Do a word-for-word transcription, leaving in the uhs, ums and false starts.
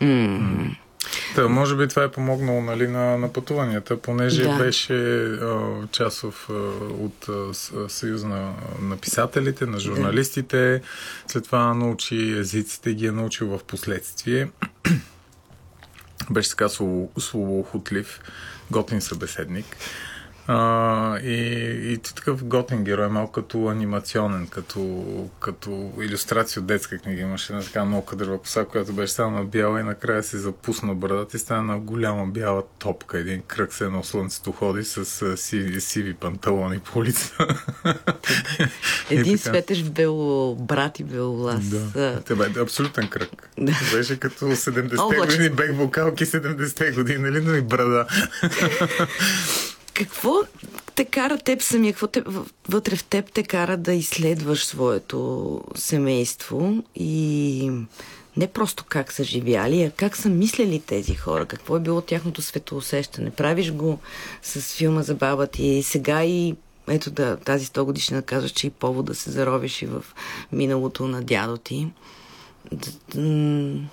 Mm. Та, може би това е помогнало, нали, на, на пътуванията, понеже да. беше а, частов а, от а, Съюза на, на писателите, на журналистите. Да. След това научи езиците, ги е научил в последствие. Беше така словоохотлив, готин събеседник. А, и, и такъв готин герой, малко като анимационен, като, като илюстрация от детска книга. Имаше една така много кадрова коса, която беше станала бяла и накрая се запусна брадата и стана голяма бяла топка. Един кръг се едно слънцето ходи с сиви, сиви панталони по улицата. Един светещ бело брат и белолас. Да. Те бе абсолютен кръг. Да. Беше като седемдесетте години бек вокалки, седемдесетте години, нали, но и брада. Какво те кара теб самия, какво те, вътре в теб те кара да изследваш своето семейство и не просто как са живяли, а как са мислели тези хора, какво е било тяхното светоусещане. Правиш го с филма за баба ти и сега и ето да, тази сто годишна казваш, че и повод да се заровиш и в миналото на дядо ти.